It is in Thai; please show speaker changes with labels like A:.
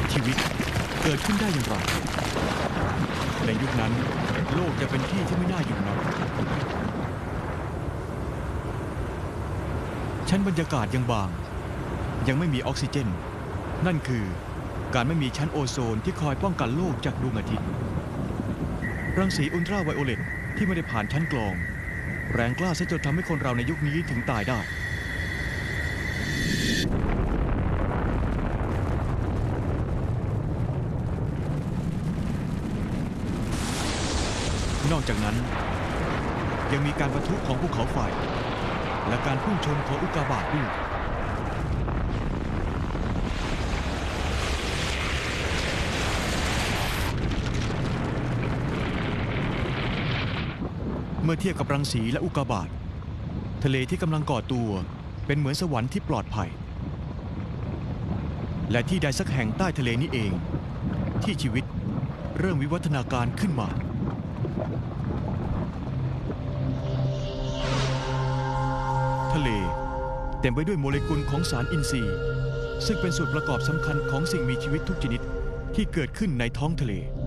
A: ชีวิตเกิดขึ้นได้อย่างไรในยุคนั้นโลกจะเป็นที่ที่ไม่น่าอยู่นักชั้นบรรยากาศยังบางยังไม่มีออกซิเจนนั่นคือการไม่มีชั้นโอโซนที่คอยป้องกันโลกจากดวงอาทิตย์รังสีอุลตราไวโอเลตที่ไม่ได้ผ่านชั้นกรองแรงกล้าซะจนทำให้คนเราในยุคนี้ถึงตายได้นอกจากนั้นยังมีการปะทุของภูเขาไฟและการพุ่งชนของอุกกาบาตด้วยเมื่อเทียบกับรังสีและอุกกาบาตทะเลที่กำลังก่อตัวเป็นเหมือนสวรรค์ที่ปลอดภัยและที่ใดสักแห่งใต้ทะเลนี้เองที่ชีวิตเริ่มวิวัฒนาการขึ้นมาทะเลเต็มไปด้วยโมเลกุลของสารอินทรีย์ซึ่งเป็นส่วนประกอบสำคัญของสิ่งมีชีวิตทุกชนิดที่เกิดขึ้นในท้องทะเล